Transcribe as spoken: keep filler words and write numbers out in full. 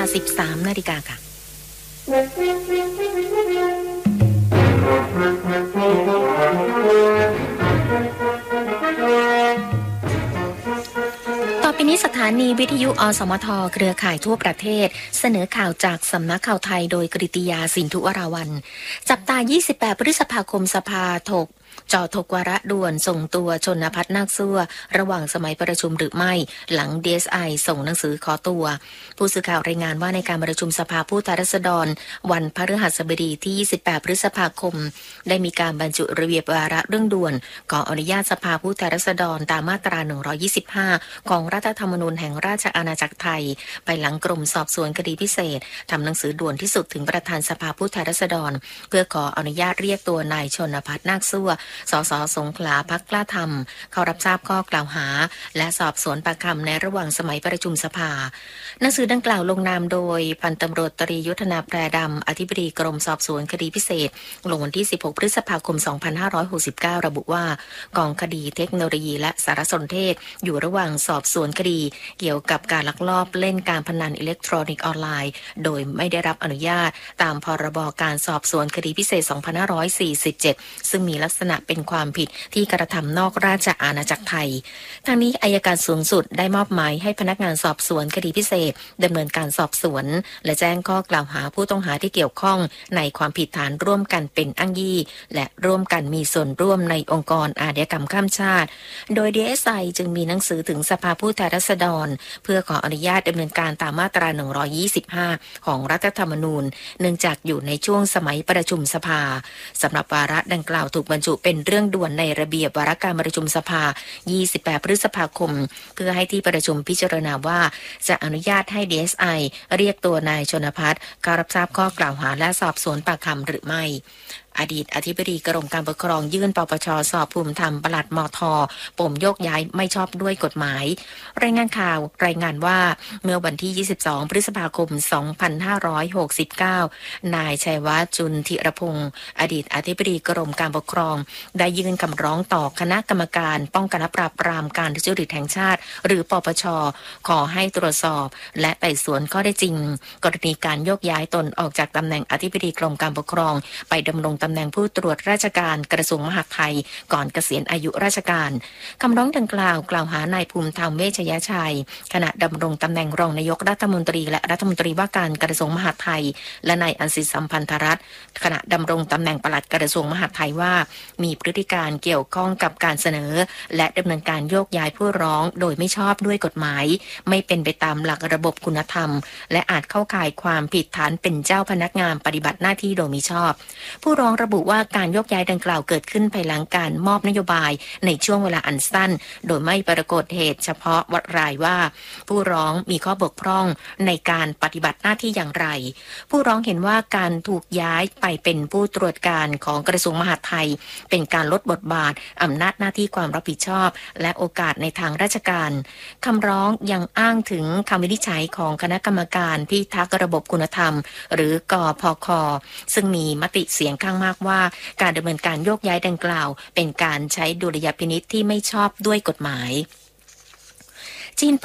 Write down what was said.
สิบสามนาฬิกาค่ะต่อไปนี้สถานีวิทยุอสมทเครือข่ายทั่วประเทศเสนอข่าวจากสำนักข่าวไทยโดยกฤติยาสินธุวราวัลย์จับตายี่สิบแปดพฤษภาคมสภาถกจอถกวาระด่วนส่งตัวชนภัทรนาคซั่วระหว่างสมัยประชุมหรือไม่หลัง ดี เอส ไอ ส่งหนังสือขอตัวผู้สื่อข่าวรายงานว่าในการประชุมสภาผู้แทนราษฎรวันพฤหัสบดีที่ยี่สิบแปดพฤษภาคมได้มีการบรรจุระเบียบวาระเรื่องด่วนขออนุญาตสภาผู้แทนราษฎรตามมาตราหนึ่งร้อยยี่สิบห้าของรัฐธรรมนูญแห่งราชอาณาจักรไทยไปหลังกรมสอบสวนคดีพิเศษทำหนังสือด่วนที่สุดถึงประธานสภาผู้แทนราษฎรเพื่อขออนุญาตเรียกตัวนายชนภัทรนาคซั่วสสสงขลาพรรคกล้าธรรมเข้ารับทราบข้อกล่าวหาและสอบสวนปากคำในระหว่างสมัยประชุมสภาหนังสือดังกล่าวลงนามโดยพันตำรวจตรียุทธนาแพรดำอธิบดีกรมสอบสวนคดีพิเศษลงวันที่สิบหกพฤษภาคมสองพันห้าร้อยหกสิบเก้าระบุว่ากองคดีเทคโนโลยีและสารสนเทศอยู่ระหว่างสอบสวนคดีเกี่ยวกับการลักลอบเล่นการพนันอิเล็กทรอนิกส์ออนไลน์โดยไม่ได้รับอนุญาตตามพรบการสอบสวนคดีพิเศษสองพันห้าร้อยสี่สิบเจ็ดซึ่งมีลักษณะเป็นความผิดที่กระทำนอกราชอาณาจักรไทยทางนี้อัยการสูงสุดได้มอบหมายให้พนักงานสอบสวนคดีพิเศษดำเนินการสอบสวนและแจ้งข้อกล่าวหาผู้ต้องหาที่เกี่ยวข้องในความผิดฐานร่วมกันเป็นอ้างยี่และร่วมกันมีส่วนร่วมในองค์กรอาชญากรรมข้ามชาติโดย ดี เอส ไอ จึงมีหนังสือถึงสภาผู้แทนราษฎรเพื่อขออนุญาตดำเนินการตามมาตราหนึ่งร้อยยี่สิบห้าของรัฐธรรมนูญเนื่องจากอยู่ในช่วงสมัยประชุมสภาสำหรับวาระดังกล่าวถูกบรรจุเป็นเรื่องด่วนในระเบียบวาระการประชุมสภายี่สิบแปดพฤษภาคมเพื่อให้ที่ประชุมพิจารณาว่าจะอนุญาตให้ ดี เอส ไอ เรียกตัวนายชนภัทรเข้ารับทราบข้อกล่าวหาและสอบสวนปากคำหรือไม่อดีตอธิบดีกรมการปกครองยื่นปปช.สอบภูมิธรรมปลัดมท.ปมโยกย้ายไม่ชอบด้วยกฎหมายรายงานข่าวรายงานว่าเมื่อวันที่ยี่สิบสองพฤษภาคมสองพันห้าร้อยหกสิบเก้านายชัยวัฒน์จุนธิรพงศ์อดีตอธิบดีกรมการปกครองได้ยื่นคำร้องต่อคณะกรรมการป้องกันและปราบปรามการทุจริตแห่งชาติหรือปปช.ขอให้ตรวจสอบและไต่สวนข้อได้จริงกรณีการโยกย้ายตนออกจากตำแหน่งอธิบดีกรมการปกครองไปดำรงตำแหน่งผู้ตรวจราชการกระทรวงมหาดไทยก่อนเกษียณอายุราชการคำร้องดังกล่าวกล่าวหานายภูมิธรรมเวชยชัยขณะดำรงตำแหน่งรองนายกรัฐมนตรีและรัฐมนตรีว่าการกระทรวงมหาดไทยและนายอันศิษย์สัมพันธรัตน์ขณะดำรงตำแหน่งปลัดกระทรวงมหาดไทยว่ามีพฤติการเกี่ยวข้องกับการเสนอและดำเนินการโยกย้ายผู้ร้องโดยไม่ชอบด้วยกฎหมายไม่เป็นไปตามหลักระบบคุณธรรมและอาจเข้าข่ายความผิดฐานเป็นเจ้าพนักงานปฏิบัติหน้าที่โดยมิชอบผู้ร้องระบุว่าการโยกย้ายดังกล่าวเกิดขึ้นภายหลังการมอบนโยบายในช่วงเวลาอันสั้นโดยไม่ปรากฏเหตุเฉพาะวัดรายว่าผู้ร้องมีข้อบกพร่องในการปฏิบัติหน้าที่อย่างไรผู้ร้องเห็นว่าการถูกย้ายไปเป็นผู้ตรวจการของกระทรวงมหาดไทยเป็นการลดบทบาทอำนาจหน้าที่ความรับผิดชอบและโอกาสในทางราชการคำร้องยังอ้างถึงคำวินิจฉัยของคณะกรรมการพิทักษ์ระบบคุณธรรมหรือกพค.ซึ่งมีมติเสียงข้างมากว่าการดำเนินการโยกย้ายดังกล่าวเป็นการใช้ดุลยพินิจที่ไม่ชอบด้วยกฎหมายจีน